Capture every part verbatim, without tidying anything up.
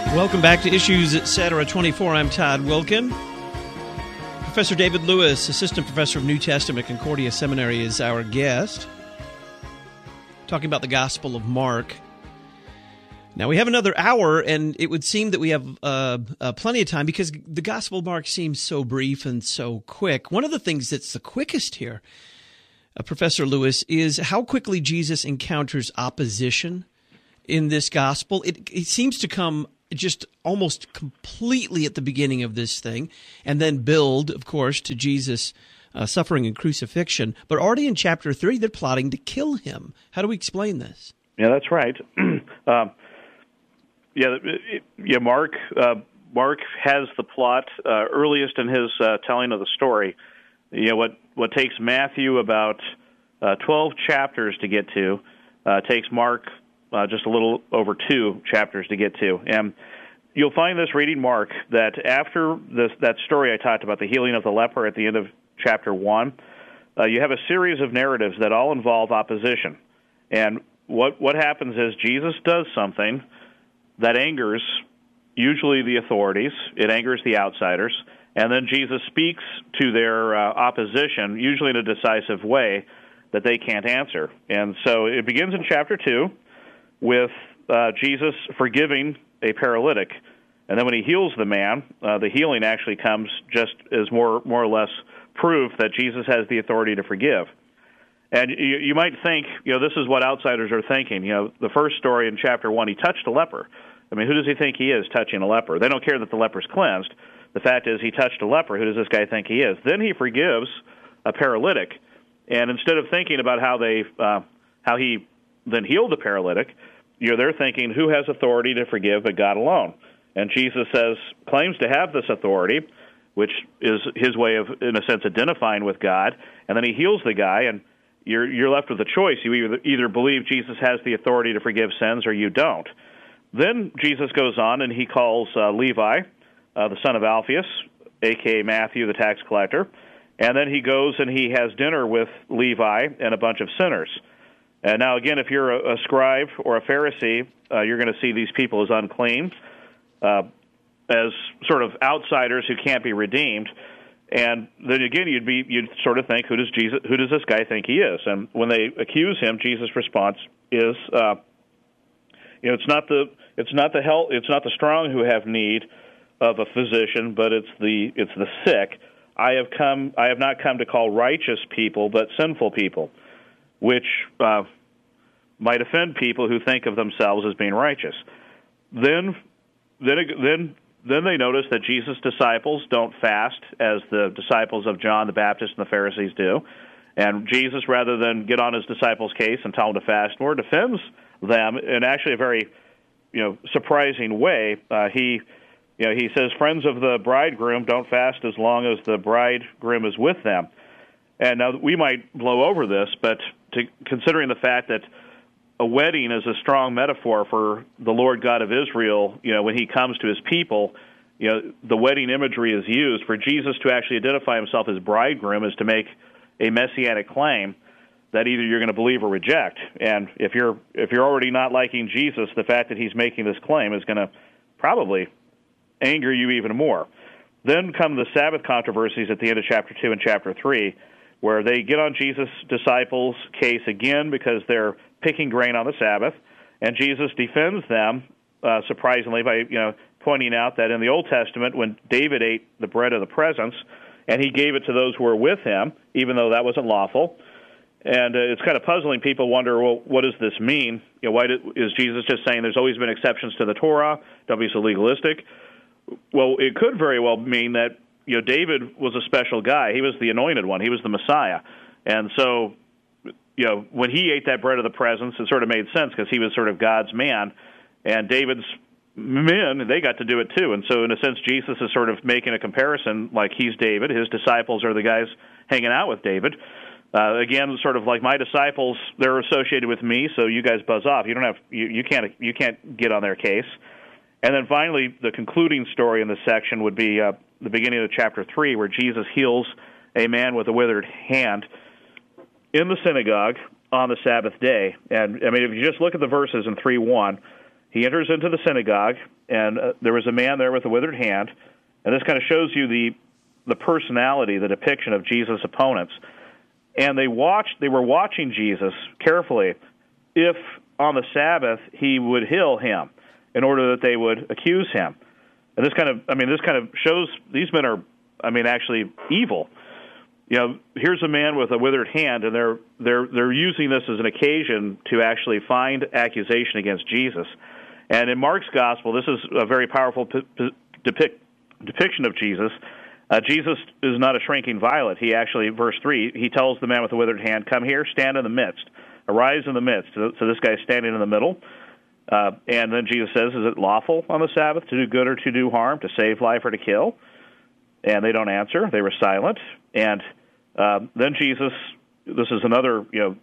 Welcome back to Issues Etc. twenty-four. I'm Todd Wilkin. Professor David Lewis, Assistant Professor of New Testament, Concordia Seminary, is our guest, talking about the Gospel of Mark. Now, we have another hour, and it would seem that we have uh, uh, plenty of time because the Gospel of Mark seems so brief and so quick. One of the things that's the quickest here, uh, Professor Lewis, is how quickly Jesus encounters opposition in this Gospel. It, it seems to come just almost completely at the beginning of this thing, and then build, of course, to Jesus' uh, suffering and crucifixion. But already in chapter three, they're plotting to kill him. How do we explain this? Yeah, that's right. um, yeah, yeah. Mark, uh, Mark has the plot uh, earliest in his uh, telling of the story. You know, what what takes Matthew about uh, twelve chapters to get to uh, takes Mark Uh, just a little over two chapters to get to. And you'll find this reading Mark, that after this, that story I talked about, the healing of the leper at the end of chapter one, uh, you have a series of narratives that all involve opposition. And what what happens is Jesus does something that angers usually the authorities, it angers the outsiders, and then Jesus speaks to their uh, opposition, usually in a decisive way, that they can't answer. And so it begins in chapter two, with uh, Jesus forgiving a paralytic. And then when he heals the man, uh, the healing actually comes just as more more or less proof that Jesus has the authority to forgive. And you, you might think, you know, this is what outsiders are thinking. You know, the first story in chapter one, he touched a leper. I mean, who does he think he is touching a leper? They don't care that the leper's cleansed. The fact is he touched a leper. Who does this guy think he is? Then he forgives a paralytic. And instead of thinking about how they uh, how he then healed the paralytic, you know, they're thinking, who has authority to forgive but God alone? And Jesus says, claims to have this authority, which is his way of, in a sense, identifying with God. And then he heals the guy, and you're you're left with a choice. You either, either believe Jesus has the authority to forgive sins or you don't. Then Jesus goes on, and he calls uh, Levi, uh, the son of Alphaeus, a k a. Matthew, the tax collector. And then he goes and he has dinner with Levi and a bunch of sinners. And now, again, if you're a, a scribe or a Pharisee, uh, you're going to see these people as unclean, uh, as sort of outsiders who can't be redeemed. And then again, you'd be you'd sort of think, who does Jesus? Who does this guy think he is? And when they accuse him, Jesus' response is, uh, you know, it's not the it's not the health, it's not the strong who have need of a physician, but it's the it's the sick. I have come. I have not come to call righteous people, but sinful people, which uh, might offend people who think of themselves as being righteous. Then, then, then, then they notice that Jesus' disciples don't fast as the disciples of John the Baptist and the Pharisees do. And Jesus, rather than get on his disciples' case and tell them to fast more, defends them in actually a very, you know, surprising way. Uh, he, you know, he says, "Friends of the bridegroom don't fast as long as the bridegroom is with them." And now we might blow over this, but to, considering the fact that a wedding is a strong metaphor for the Lord God of Israel, you know, when he comes to his people, you know, the wedding imagery is used. For Jesus to actually identify himself as bridegroom is to make a messianic claim that either you're going to believe or reject. And if you're if you're already not liking Jesus, the fact that he's making this claim is going to probably anger you even more. Then come the Sabbath controversies at the end of chapter two and chapter three, where they get on Jesus' disciples' case again because they're picking grain on the Sabbath, and Jesus defends them, uh, surprisingly, by you know pointing out that in the Old Testament, when David ate the bread of the presence, and he gave it to those who were with him, even though that wasn't lawful, and uh, it's kind of puzzling. People wonder, well, what does this mean? You know, why did, is Jesus just saying there's always been exceptions to the Torah? Don't be so legalistic. Well, it could very well mean that you know, David was a special guy. He was the anointed one. He was the Messiah. And so, you know, when he ate that bread of the presence, it sort of made sense because he was sort of God's man. And David's men, they got to do it too. And so, in a sense, Jesus is sort of making a comparison like he's David. His disciples are the guys hanging out with David. Uh, again, sort of like my disciples, they're associated with me, so you guys buzz off. You don't have, you, you can't, you can't get on their case. And then finally, the concluding story in this section would be uh, the beginning of chapter three, where Jesus heals a man with a withered hand in the synagogue on the Sabbath day. And, I mean, if you just look at the verses in three one, he enters into the synagogue, and uh, there was a man there with a withered hand, and this kind of shows you the the personality, the depiction of Jesus' opponents. And they watched; they were watching Jesus carefully, if on the Sabbath he would heal him, in order that they would accuse him. And this kind of, I mean, this kind of shows these men are, I mean, actually evil. You know, here's a man with a withered hand, and they're they're they're using this as an occasion to actually find accusation against Jesus. And in Mark's gospel, this is a very powerful p- p- depict, depiction of Jesus. Uh, Jesus is not a shrinking violet. He actually, verse three, he tells the man with the withered hand, "Come here, stand in the midst, arise in the midst." So, so this guy's standing in the middle. Uh, and then Jesus says, "Is it lawful on the Sabbath to do good or to do harm, to save life or to kill?" And they don't answer. They were silent. And uh, then Jesus, this is another, you know,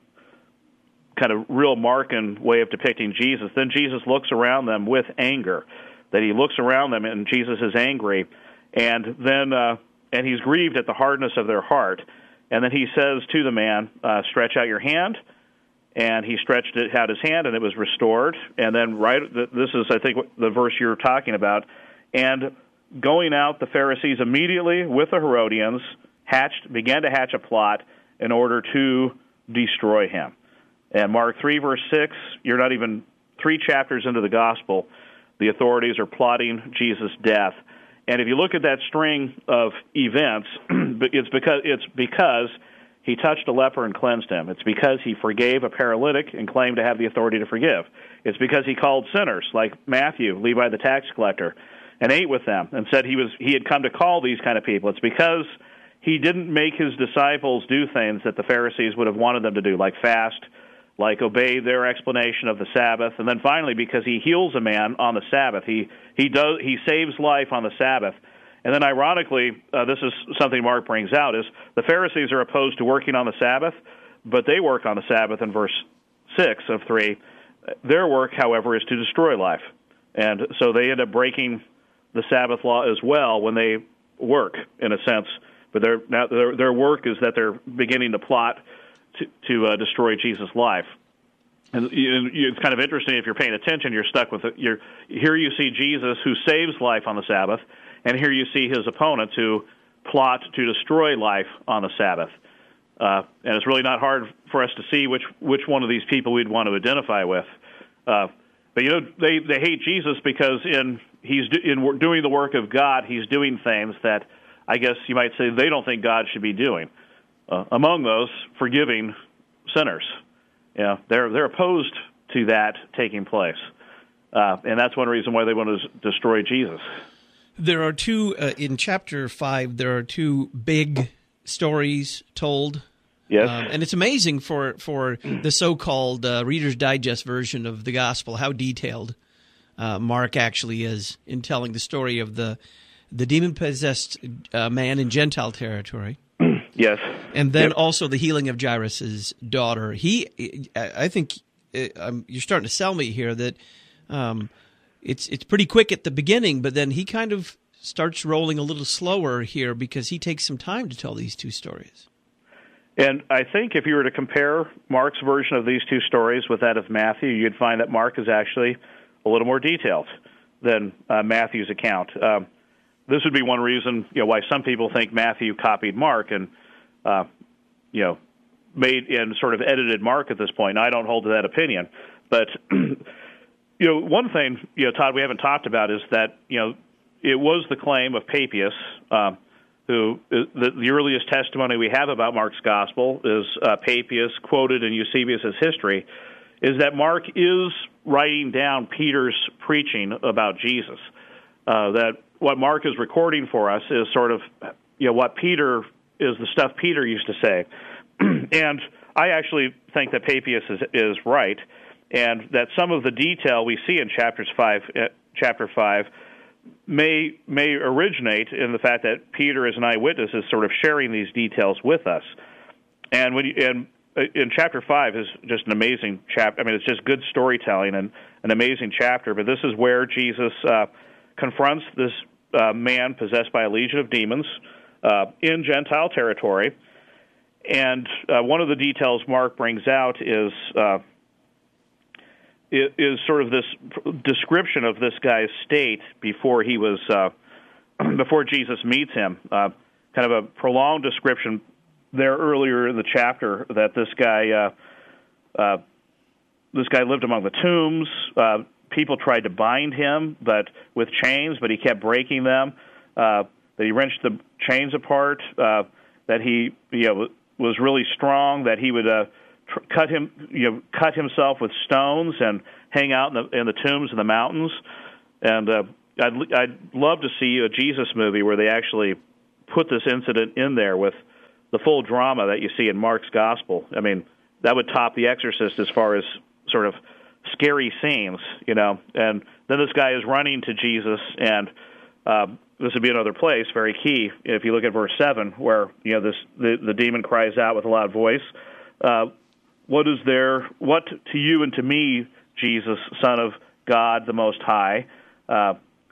kind of real Markan way of depicting Jesus. Then Jesus looks around them with anger. That he looks around them and Jesus is angry, and then uh, and he's grieved at the hardness of their heart. And then he says to the man, uh, "Stretch out your hand." And he stretched it out his hand, and it was restored. And then, right, this is, I think, the verse you're talking about. And going out, the Pharisees immediately, with the Herodians, hatched, began to hatch a plot in order to destroy him. And Mark three, verse six, you're not even three chapters into the gospel, the authorities are plotting Jesus' death. And if you look at that string of events, it's because it's because he touched a leper and cleansed him. It's because he forgave a paralytic and claimed to have the authority to forgive. It's because he called sinners, like Matthew, Levi the tax collector, and ate with them and said he was he had come to call these kind of people. It's because he didn't make his disciples do things that the Pharisees would have wanted them to do, like fast, like obey their explanation of the Sabbath. And then finally, because he heals a man on the Sabbath. He he does he saves life on the Sabbath. And then ironically, uh, this is something Mark brings out, is the Pharisees are opposed to working on the Sabbath, but they work on the Sabbath in verse six of three. Their work, however, is to destroy life. And so they end up breaking the Sabbath law as well when they work, in a sense. But their, now their, their work is that they're beginning to plot to, to uh, destroy Jesus' life. And it's kind of interesting, if you're paying attention, you're stuck with it. You're, here you see Jesus who saves life on the Sabbath, and here you see his opponents who plot to destroy life on the Sabbath. Uh, and it's really not hard for us to see which which one of these people we'd want to identify with. Uh, but, you know, they, they hate Jesus because in he's do, in doing the work of God, he's doing things that I guess you might say they don't think God should be doing. Uh, among those, forgiving sinners. You know, they're, they're opposed to that taking place. Uh, and that's one reason why they want to destroy Jesus. There are two, uh, in chapter five, there are two big stories told. Yes. Um, and it's amazing for, for the so-called uh, Reader's Digest version of the gospel, how detailed uh, Mark actually is in telling the story of the, the demon-possessed uh, man in Gentile territory. Yes. And then yep. also the healing of Jairus' daughter. He, I think um, you're starting to sell me here that um, it's it's pretty quick at the beginning, but then he kind of starts rolling a little slower here because he takes some time to tell these two stories. And I think if you were to compare Mark's version of these two stories with that of Matthew, you'd find that Mark is actually a little more detailed than uh, Matthew's account. Um, this would be one reason, you know, why some people think Matthew copied Mark and Uh, you know, made and sort of edited Mark at this point. Now, I don't hold to that opinion, but you know, one thing, you know, Todd, we haven't talked about is that you know it was the claim of Papias, uh, who is the, the earliest testimony we have about Mark's gospel is uh, Papias quoted in Eusebius's history, is that Mark is writing down Peter's preaching about Jesus. Uh, that what Mark is recording for us is sort of you know what Peter. is the stuff Peter used to say. And I actually think that Papias is, is right, and that some of the detail we see in chapters five, uh, chapter five may may originate in the fact that Peter, as an eyewitness, is sort of sharing these details with us. And when you, and in chapter five is just an amazing chapter. I mean, it's just good storytelling and an amazing chapter. But this is where Jesus uh, confronts this uh, man possessed by a legion of demons Uh, in Gentile territory. And uh, one of the details Mark brings out is uh, is sort of this description of this guy's state before he was uh, before Jesus meets him. Uh, kind of a prolonged description there earlier in the chapter that this guy uh, uh, this guy lived among the tombs. Uh, people tried to bind him, but with chains, but he kept breaking them. Uh, that he wrenched the chains apart. Uh, that he you know was really strong. That he would uh, tr- cut him you know cut himself with stones and hang out in the in the tombs in the mountains. And uh, I'd I'd love to see a Jesus movie where they actually put this incident in there with the full drama that you see in Mark's gospel. I mean, that would top The Exorcist as far as sort of scary scenes, you know. And then this guy is running to Jesus, and uh, this would be another place, very key. If you look at verse seven, where you know this the, the demon cries out with a loud voice, uh, "What is there? What to you and to me, Jesus, Son of God, the Most High? Uh,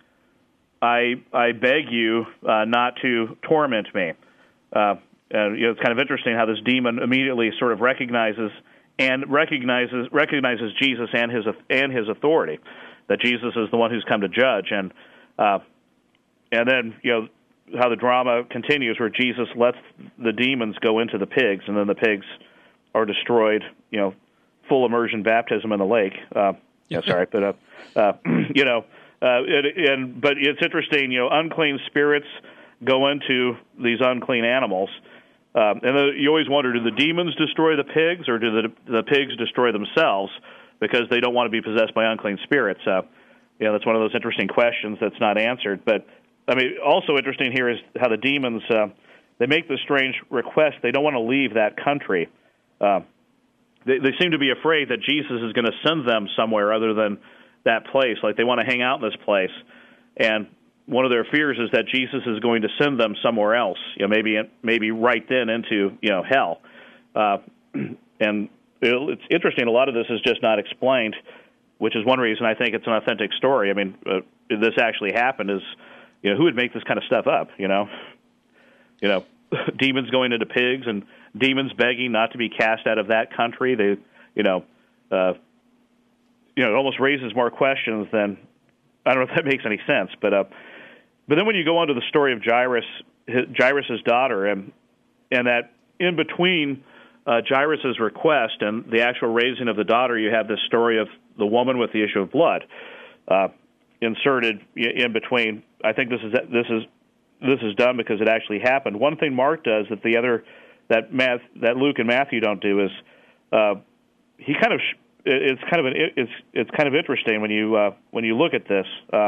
I I beg you uh, not to torment me." Uh, and, you know, it's kind of interesting how this demon immediately sort of recognizes and recognizes recognizes Jesus and his and his authority, that Jesus is the one who's come to judge, and uh, and then you know how the drama continues, where Jesus lets the demons go into the pigs, and then the pigs are destroyed. You know, full immersion baptism in the lake. Uh, yeah, sorry, but uh, uh, you know, uh, it, and but it's interesting. You know, unclean spirits go into these unclean animals. Um, and the, you always wonder, do the demons destroy the pigs, or do the, the pigs destroy themselves because they don't want to be possessed by unclean spirits? Uh, you know, that's one of those interesting questions that's not answered. But, I mean, also interesting here is how the demons, uh, they make this strange request. They don't want to leave that country. Uh, they, they seem to be afraid that Jesus is going to send them somewhere other than that place. Like, they want to hang out in this place. And one of their fears is that Jesus is going to send them somewhere else, you know, maybe maybe right then into, you know, hell. Uh, and it's interesting, a lot of this is just not explained, which is one reason I think it's an authentic story. I mean, uh, this actually happened is, you know, who would make this kind of stuff up, you know? You know, demons going into pigs and demons begging not to be cast out of that country. They, you know, uh, you know, it almost raises more questions than, I don't know if that makes any sense, but uh, But then when you go on to the story of Jairus, Jairus' daughter, and and that in between uh, Jairus' request and the actual raising of the daughter, you have this story of the woman with the issue of blood uh, inserted in between. I think this is this is this is done because it actually happened. One thing Mark does that the other that Math, that Luke and Matthew don't do is uh, he kind of it's kind of an it's it's kind of interesting when you uh, when you look at this. Uh,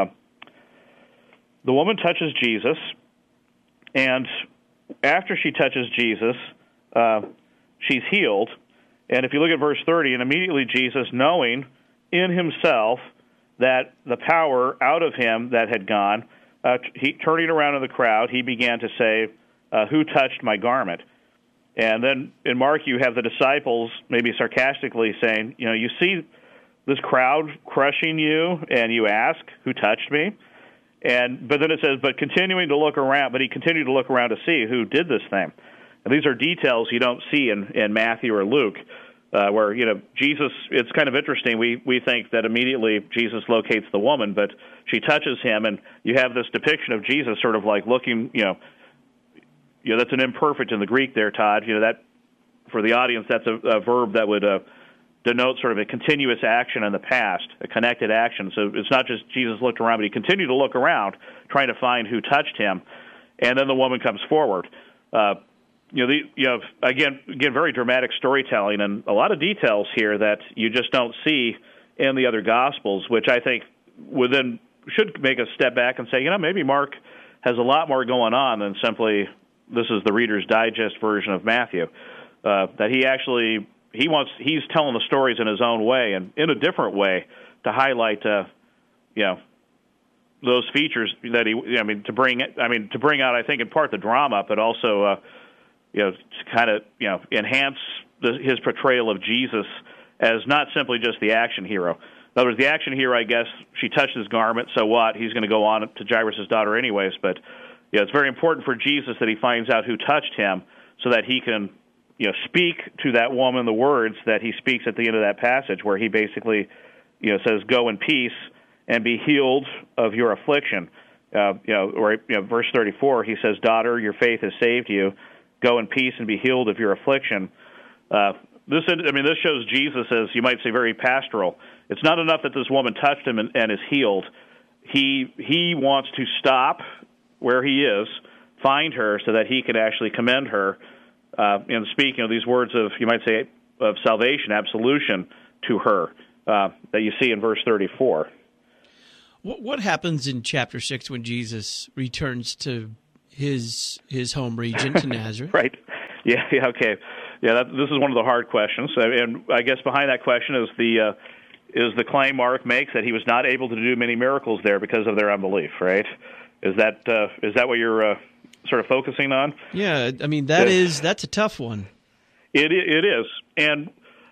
The woman touches Jesus, and after she touches Jesus, uh, she's healed. And if you look at verse thirty, and immediately Jesus, knowing in himself that the power out of him that had gone, uh, he, turning around in the crowd, he began to say, uh, "Who touched my garment?" And then in Mark, you have the disciples maybe sarcastically saying, you know, you see this crowd crushing you, and you ask, "Who touched me?" And but then it says, but continuing to look around, but he continued to look around to see who did this thing. And these are details you don't see in, in Matthew or Luke, uh, where, you know, Jesus, it's kind of interesting. We, we think that immediately Jesus locates the woman, but she touches him, and you have this depiction of Jesus sort of like looking, you know, you know, that's an imperfect in the Greek there, Todd. You know, that, for the audience, that's a, a verb that would uh, denote sort of a continuous action in the past, a connected action. So it's not just Jesus looked around, but he continued to look around, trying to find who touched him, and then the woman comes forward. Uh, you know, the, you have again, again, very dramatic storytelling, and a lot of details here that you just don't see in the other Gospels, which I think would then should make us step back and say, you know, maybe Mark has a lot more going on than simply this is the Reader's Digest version of Matthew. Uh, that he actually he wants he's telling the stories in his own way and in a different way to highlight, uh, you know, those features that he. I mean, to bring I mean to bring out, I think, in part the drama, but also, uh, you know, to kind of you know enhance the, his portrayal of Jesus as not simply just the action hero. In other words, the action hero, I guess, she touched his garment, so what? He's going to go on to Jairus' daughter anyways. But yeah, it's very important for Jesus that he finds out who touched him so that he can, you know, speak to that woman the words that he speaks at the end of that passage, where he basically you know, says, "Go in peace and be healed of your affliction." Uh, you know, or you know, verse thirty-four, he says, "Daughter, your faith has saved you. Go in peace and be healed of your affliction." Uh, this, I mean, this shows Jesus as, you might say, very pastoral. It's not enough that this woman touched him and, and is healed. He he wants to stop where he is, find her, so that he can actually commend her uh, in speaking of these words of, you might say, of salvation, absolution to her uh, that you see in verse thirty-four. What happens in chapter six when Jesus returns to his his home region, to Nazareth? Right. Yeah. Yeah. Okay. Yeah. That, this is one of the hard questions, and I guess behind that question is the uh, is the claim Mark makes that he was not able to do many miracles there because of their unbelief. Right. Is that uh, is that what you're uh, sort of focusing on? Yeah. I mean, that yeah. is that's a tough one. It it is, and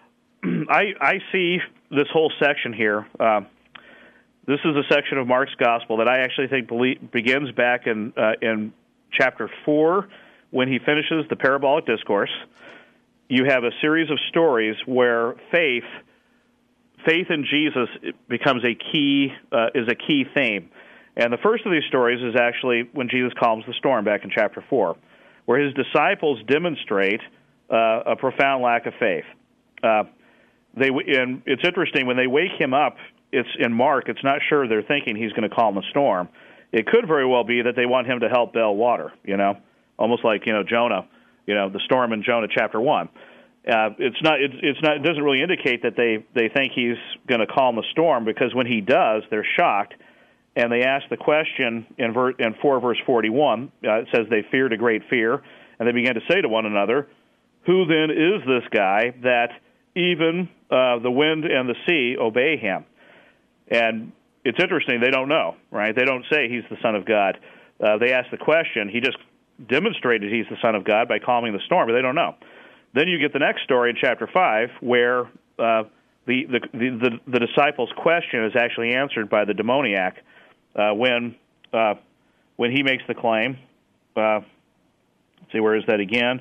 I I see this whole section here. Uh, This is a section of Mark's gospel that I actually think begins back in uh, in chapter four when he finishes the parabolic discourse. You have a series of stories where faith, faith in Jesus becomes a key uh, is a key theme, and the first of these stories is actually when Jesus calms the storm back in chapter four, where his disciples demonstrate uh, a profound lack of faith. Uh, they and it's interesting when they wake him up. It's in Mark, it's not sure they're thinking he's going to calm the storm. It could very well be that they want him to help bail water, you know, almost like, you know, Jonah, you know, the storm in Jonah chapter one. Uh, it's not, it's, it's not, it doesn't really indicate that they, they think he's going to calm the storm, because when he does, they're shocked, and they ask the question in, ver, in four verse forty-one. Uh, it says they feared a great fear, and they began to say to one another, "Who then is this guy that even uh, the wind and the sea obey him?" And it's interesting, they don't know, right? They don't say he's the Son of God. Uh, they ask the question. He just demonstrated he's the Son of God by calming the storm, but they don't know. Then you get the next story in chapter five, where uh, the, the, the, the disciples' question is actually answered by the demoniac uh, when uh, when he makes the claim. Uh, let's see, where is that again?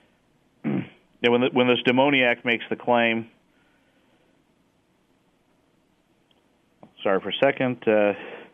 yeah, when, the, when this demoniac makes the claim... Sorry for a second. Uh,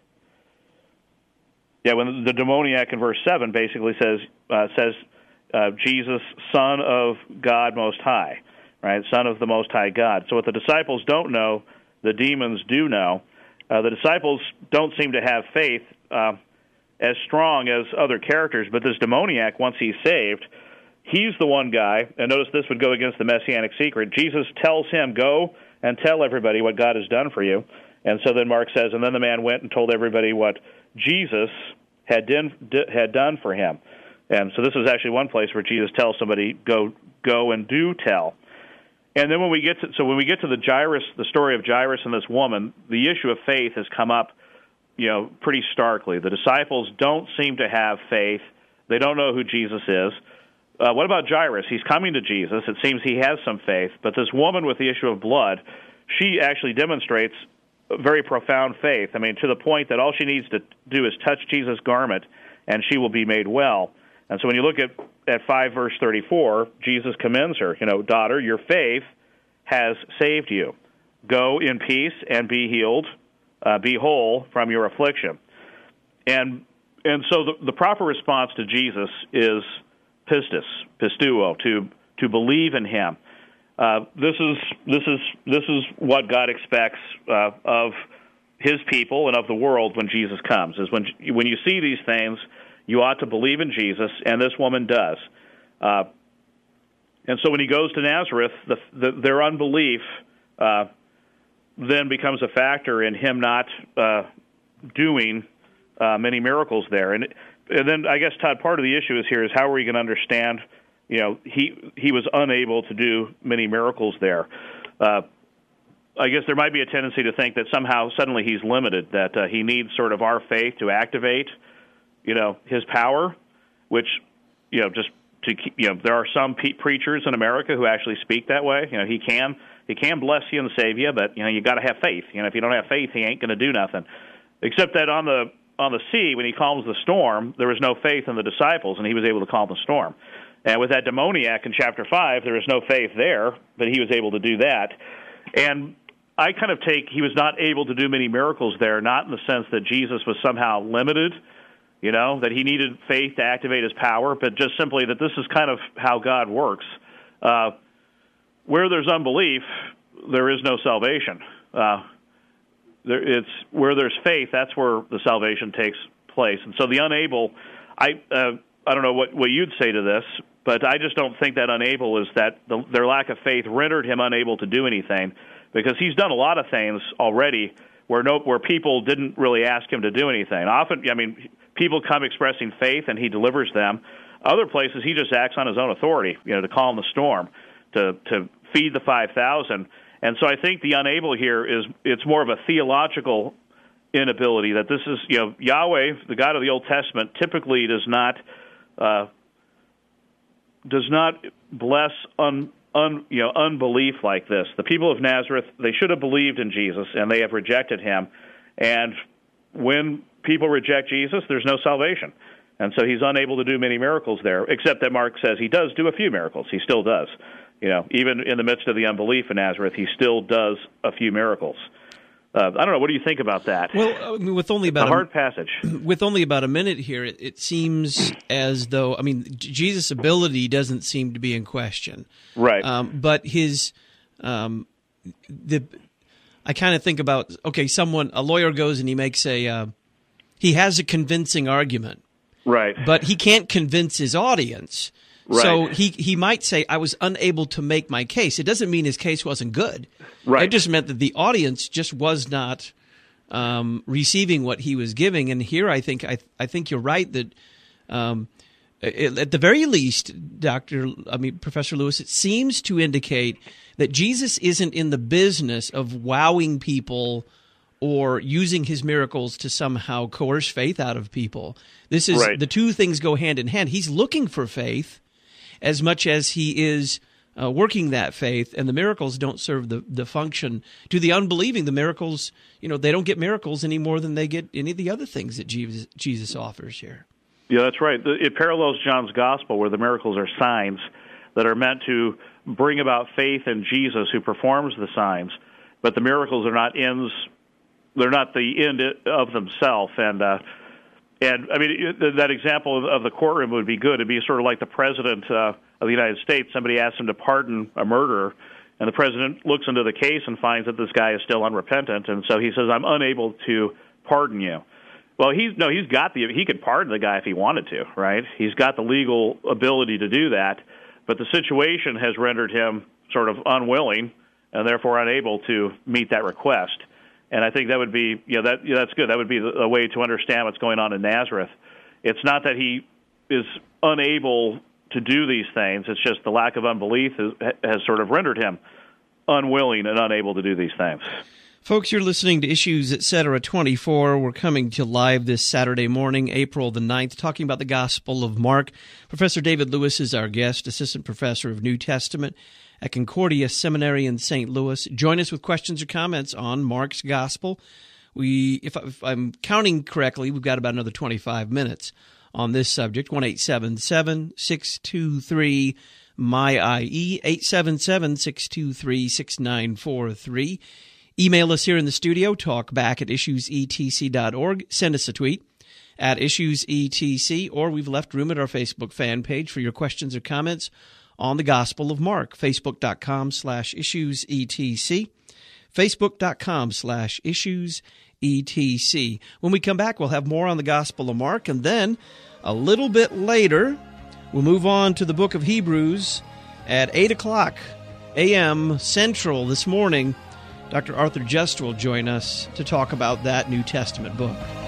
yeah, when the demoniac in verse seven basically says uh, says uh, Jesus, Son of God Most High, right? Son of the Most High God. So what the disciples don't know, the demons do know. Uh, the disciples don't seem to have faith uh, as strong as other characters, but this demoniac, once he's saved, he's the one guy. And notice this would go against the messianic secret. Jesus tells him, "Go and tell everybody what God has done for you." And so then Mark says, and then the man went and told everybody what Jesus had, din, had done for him. And so this is actually one place where Jesus tells somebody, go go and do tell. And then when we get to, so when we get to the Jairus, the story of Jairus and this woman, the issue of faith has come up, you know, pretty starkly. The disciples don't seem to have faith. They don't know who Jesus is. Uh, what about Jairus? He's coming to Jesus. It seems he has some faith. But this woman with the issue of blood, she actually demonstrates very profound faith. I mean, to the point that all she needs to do is touch Jesus' garment, and she will be made well. And so when you look at, at five verse thirty-four, Jesus commends her. You know, "Daughter, your faith has saved you. Go in peace and be healed, uh, be whole from your affliction." And and so the, the proper response to Jesus is pistis, pistuo, to to believe in him. Uh, this is this is this is what God expects uh, of his people and of the world when Jesus comes. Is when when you see these things, you ought to believe in Jesus, and this woman does. Uh, and so when he goes to Nazareth, the, the, their unbelief uh, then becomes a factor in him not uh, doing uh, many miracles there. And and then I guess, Todd, part of the issue is here is how are we going to understand? You know, he he was unable to do many miracles there. Uh, I guess there might be a tendency to think that somehow suddenly he's limited, that uh, he needs sort of our faith to activate, you know, his power, which, you know, just to keep, you know, there are some pe- preachers in America who actually speak that way. You know, he can he can bless you and save you, but you know, you got to have faith. You know, if you don't have faith, he ain't going to do nothing. Except that on the on the sea, when he calms the storm, there was no faith in the disciples, and he was able to calm the storm. And with that demoniac in chapter five, there was no faith there, but he was able to do that. And I kind of take he was not able to do many miracles there, not in the sense that Jesus was somehow limited, you know, that he needed faith to activate his power, but just simply that this is kind of how God works. Uh, where there's unbelief, there is no salvation. Uh, there, it's where there's faith, that's where the salvation takes place. And so the unable, I uh, I don't know what, what you'd say to this, but I just don't think that unable is that the, their lack of faith rendered him unable to do anything, because he's done a lot of things already where no where people didn't really ask him to do anything. Often, I mean, people come expressing faith and he delivers them. Other places he just acts on his own authority, you know, to calm the storm, to to feed the five thousand. And so I think the unable here is it's more of a theological inability, that this is, you know, Yahweh, the God of the Old Testament, typically does not uh, does not bless un, un you know unbelief like this. The people of Nazareth, they should have believed in Jesus, and they have rejected him. And when people reject Jesus, there's no salvation. And so he's unable to do many miracles there, except that Mark says he does do a few miracles. He still does. You know, even in the midst of the unbelief in Nazareth, he still does a few miracles. Uh, I don't know. What do you think about that? Well, I mean, with only about a hard a, passage, with only about a minute here, it, it seems as though, I mean, Jesus' ability doesn't seem to be in question, right? Um, but his, um, the, I kind of think about, okay, someone, a lawyer goes and he makes a, uh, he has a convincing argument, right? But he can't convince his audience. Right. So he, he might say, I was unable to make my case. It doesn't mean his case wasn't good. Right. It just meant that the audience just was not um, receiving what he was giving. And here I think I I think you're right that um, it, at the very least, Doctor I mean Professor Lewis, it seems to indicate that Jesus isn't in the business of wowing people or using his miracles to somehow coerce faith out of people. This is right. The two things go hand in hand. He's looking for faith as much as he is uh, working that faith, and the miracles don't serve the, the function. To the unbelieving, the miracles, you know, they don't get miracles any more than they get any of the other things that Jesus, Jesus offers here. Yeah, that's right. It parallels John's gospel, where the miracles are signs that are meant to bring about faith in Jesus, who performs the signs, but the miracles are not ends. They're not the end of themselves. And uh, and I mean, that example of the courtroom would be good. It'd be sort of like the president uh, of the United States. Somebody asks him to pardon a murderer, and the president looks into the case and finds that this guy is still unrepentant, and so he says, "I'm unable to pardon you." Well, he's no, he's got the he could pardon the guy if he wanted to, right? He's got the legal ability to do that, but the situation has rendered him sort of unwilling and therefore unable to meet that request. And I think that would be, you know, that yeah, that's good. That would be a way to understand what's going on in Nazareth. It's not that he is unable to do these things. It's just the lack of unbelief has, has sort of rendered him unwilling and unable to do these things. Folks, you're listening to Issues et cetera twenty-four. We're coming to live this Saturday morning, April the ninth, talking about the Gospel of Mark. Professor David Lewis is our guest, Assistant Professor of New Testament at Concordia Seminary in Saint Louis. Join us with questions or comments on Mark's Gospel. We, if, I, if I'm counting correctly, we've got about another twenty-five minutes on this subject. one eight seven seven, six two three, M Y I E, eight seven seven, six two three, six nine four three. Email us here in the studio, talkback at issues e t c dot org. Send us a tweet at issues e t c, or we've left room at our Facebook fan page for your questions or comments on the Gospel of Mark, facebook.com slash issues etc, facebook.com slash issues etc. When we come back, we'll have more on the Gospel of Mark, and then a little bit later, we'll move on to the book of Hebrews at eight o'clock a.m. Central this morning. Doctor Arthur Just will join us to talk about that New Testament book.